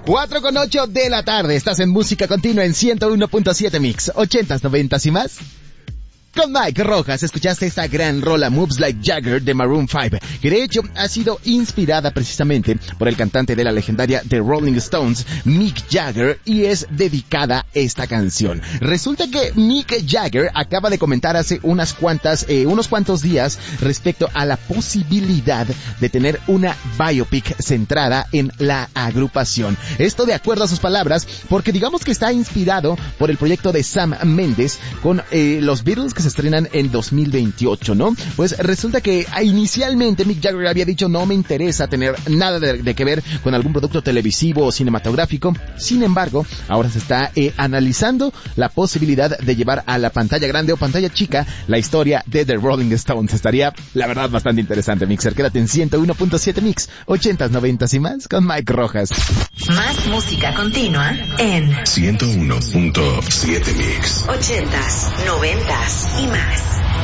4:08 de la tarde. Estás en Música Continua en 101.7 Mix. 80s, 90s y más. Con Mike Rojas escuchaste esta gran rola Moves Like Jagger de Maroon 5, que de hecho ha sido inspirada precisamente por el cantante de la legendaria The Rolling Stones, Mick Jagger, y es dedicada esta canción. Resulta que Mick Jagger acaba de comentar hace unos cuantos días respecto a la posibilidad de tener una biopic centrada en la agrupación. Esto de acuerdo a sus palabras, porque digamos que está inspirado por el proyecto de Sam Mendes con los Beatles, que se estrenan en 2028, ¿no? Pues resulta que inicialmente Mick Jagger había dicho: no me interesa tener nada de que ver con algún producto televisivo o cinematográfico. Sin embargo, ahora se está analizando la posibilidad de llevar a la pantalla grande o pantalla chica la historia de The Rolling Stones. Estaría, la verdad, bastante interesante, Mixer. Quédate en 101.7 Mix, 80s, 90s y más con Mike Rojas. Más música continua en 101.7 Mix, 80s, 90s y más.